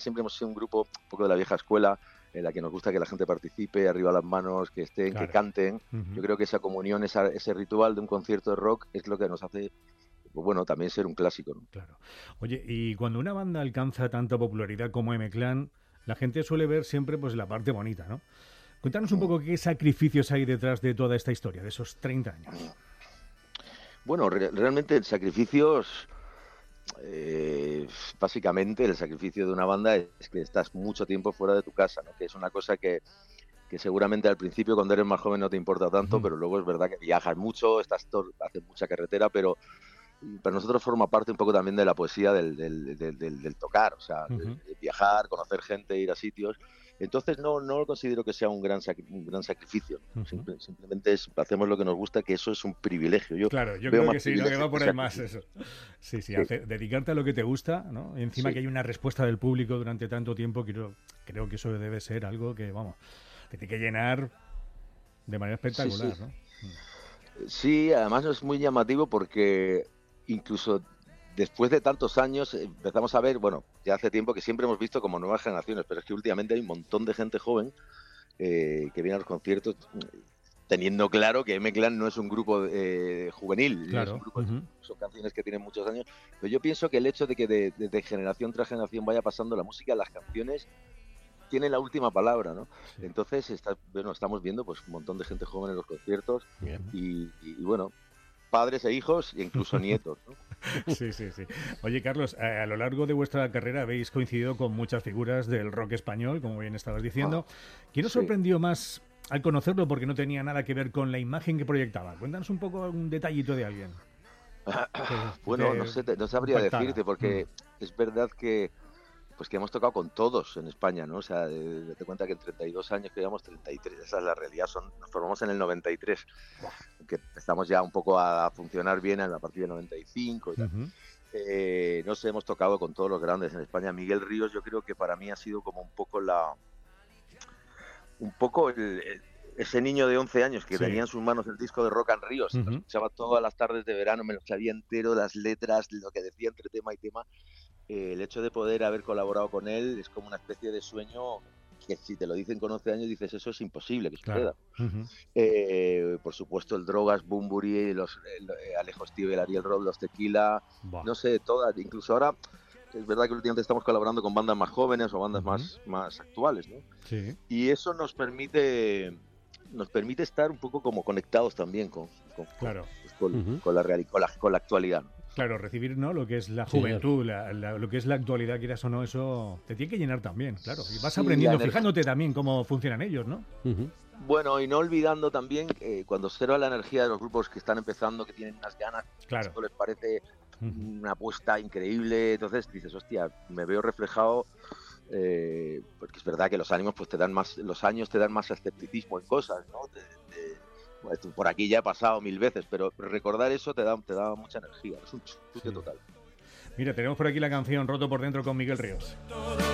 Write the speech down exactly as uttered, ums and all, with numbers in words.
siempre hemos sido un grupo un poco de la vieja escuela, en la que nos gusta que la gente participe, arriba las manos, que estén, Claro. que canten. Uh-huh. Yo creo que esa comunión, esa, ese ritual de un concierto de rock es lo que nos hace, pues bueno, también ser un clásico, ¿no? Claro. Oye, y cuando una banda alcanza tanta popularidad como M-Clan, la gente suele ver siempre pues la parte bonita, ¿no? Cuéntanos un poco qué sacrificios hay detrás de toda esta historia, de esos treinta años. Bueno, re- realmente sacrificios, eh, básicamente el sacrificio de una banda es que estás mucho tiempo fuera de tu casa, ¿no? Que es una cosa que, que seguramente al principio cuando eres más joven no te importa tanto, Uh-huh. pero luego es verdad que viajas mucho, estás to- haces mucha carretera, pero para nosotros forma parte un poco también de la poesía del, del, del, del, del tocar, o sea, de, Uh-huh. de viajar, conocer gente, ir a sitios. Entonces no, no considero que sea un gran, sacri- un gran sacrificio. Uh-huh. Simple, simplemente es, hacemos lo que nos gusta, que eso es un privilegio. Yo Claro, yo veo creo más que sí, ¿no? Que privilegio va que por ahí más sacrificio. eso. Sí, sí, Sí, hacer, dedicarte a lo que te gusta, ¿no? Y encima sí. que hay una respuesta del público durante tanto tiempo, creo, creo que eso debe ser algo que, vamos, te tiene que llenar de manera Sí, espectacular, sí. ¿no? Sí, además es muy llamativo porque incluso después de tantos años empezamos a ver, bueno, ya hace tiempo que siempre hemos visto como nuevas generaciones, pero es que últimamente hay un montón de gente joven eh, que viene a los conciertos teniendo claro que M-Clan no es un grupo eh, juvenil, no es un Claro. grupo, Uh-huh. son canciones que tienen muchos años, pero yo pienso que el hecho de que de, de, de generación tras generación vaya pasando la música, las canciones tiene la última palabra, ¿no? Sí. Entonces, está, bueno, estamos viendo pues un montón de gente joven en los conciertos y, y, y, bueno, padres e hijos e incluso nietos, ¿no? Sí, sí, sí. Oye, Carlos, a, a lo largo de vuestra carrera habéis coincidido con muchas figuras del rock español, como bien estabas diciendo. ¿Quién os Sí. sorprendió más al conocerlo porque no tenía nada que ver con la imagen que proyectaba? Cuéntanos un poco un detallito de alguien. Que Bueno, te no sé, te- no sabría impactara. decirte porque Mm. es verdad que pues que hemos tocado con todos en España, ¿no? O sea, eh, date cuenta que en treinta y dos años que llevamos treinta y tres, esa es la realidad, son, nos formamos en el noventa y tres, que empezamos ya un poco a funcionar bien a partir del noventa y cinco y tal. Uh-huh. Eh, no sé, hemos tocado con todos los grandes en España. Miguel Ríos yo creo que para mí ha sido como un poco la... un poco el, el, ese niño de once años que Sí. tenía en sus manos el disco de Rock and Ríos, Uh-huh. lo escuchaba todas las tardes de verano, me lo sabía entero, las letras, lo que decía entre tema y tema. Eh, el hecho de poder haber colaborado con él es como una especie de sueño que si te lo dicen con once años dices eso es imposible que suceda. Claro. Uh-huh. Eh, por supuesto el Drogas, Bumburi, los el, eh, Alejo Stivel, Ariel Roth, los Tequila, Bah. no sé, todas, incluso ahora es verdad que últimamente estamos colaborando con bandas más jóvenes o bandas Uh-huh. más, más actuales, ¿no? Sí. Y eso nos permite nos permite estar un poco como conectados también con, con, Claro. pues, con, Uh-huh. con, la, real, con, la, con la actualidad. Claro, recibir, ¿no?, lo que es la Sí, juventud, la, la, lo que es la actualidad, quieras o no, eso te tiene que llenar también, claro. Y vas Sí, aprendiendo, la energ- fijándote también cómo funcionan ellos, ¿no? Uh-huh. Bueno, y no olvidando también eh, cuando observa la energía de los grupos que están empezando, que tienen unas ganas, Claro. esto les parece Uh-huh. una apuesta increíble, entonces dices, hostia, me veo reflejado, eh, porque es verdad que los ánimos pues te dan más, los años te dan más escepticismo en cosas, ¿no? Te, te, bueno, por aquí ya he pasado mil veces, pero recordar eso te da, te da mucha energía, es un chute Sí. total. Mira, tenemos por aquí la canción Roto por Dentro con Miguel Ríos.